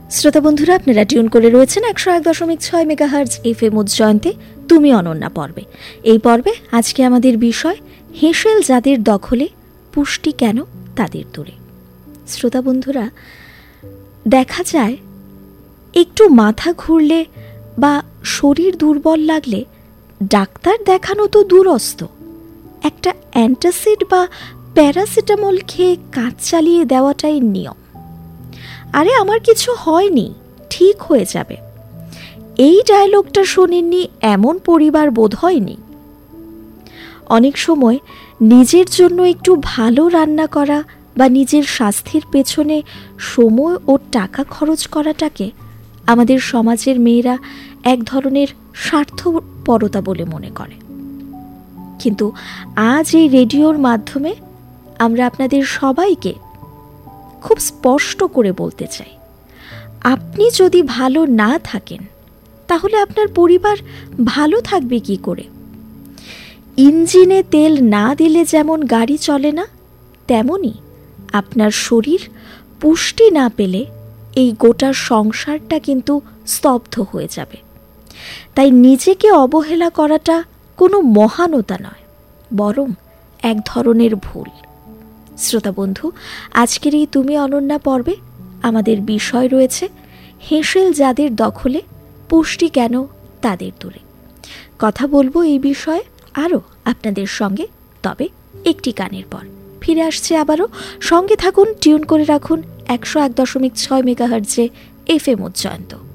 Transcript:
শ্রোতা বন্ধুরা, আপনারা টিউন করে রয়েছেন 101.6 মেগাহার্জ FM উজ্জয়ন্তে তুমি অনন্যা পর্বে। এই পর্বে আজকে আমাদের বিষয় হেঁসেল যাদের দখলে, পুষ্টি কেন তাদের দূরে। শ্রোতা বন্ধুরা, দেখা যায় একটু মাথা ঘুরলে বা শরীর দুর্বল লাগলে ডাক্তার দেখানো তো দূরস্থ, একটা অ্যান্টাসিড বা প্যারাসিটামল খেয়ে কাজ চালিয়ে দেওয়াটাই নিয়ম। আরে আমার কিছু হয়নি, ঠিক হয়ে যাবে, এই ডায়লগটা শোনেননি এমন পরিবার বোধ হয়নি। অনেক সময় নিজের জন্য একটু ভালো রান্না করা বা নিজের স্বাস্থ্যের পেছনে সময় ও টাকা খরচ করাটাকে আমাদের সমাজের মেয়েরা এক ধরনের স্বার্থপরতা বলে মনে করে। কিন্তু আজ এই রেডিওর মাধ্যমে আমরা আপনাদের সবাইকে খুব স্পষ্ট করে বলতে চাই, আপনি যদি ভালো না থাকেন তাহলে আপনার পরিবার ভালো থাকবে কি করে? ইঞ্জিনে তেল না দিলে যেমন গাড়ি চলে না, তেমনি আপনার শরীর পুষ্টি না পেলে এই গোটা সংসারটা কিন্তু স্তব্ধ হয়ে যাবে। তাই নিজেকে অবহেলা করাটা কোনো মহানতা নয়, বরং এক ধরনের ভুল। শ্রোতা বন্ধু, আজকের এই তুমি অনন্যা পর্বে আমাদের বিষয় রয়েছে হেঁসেল যাদের দখলে, পুষ্টি কেন তাদের দূরে। কথা বলবো এই বিষয়ে আরও আপনাদের সঙ্গে, তবে একটি গানের পর ফিরে আসছে আবারও। সঙ্গে থাকুন, টিউন করে রাখুন 101.6 মেগাহার্জে FM উজ্জয়ন্ত।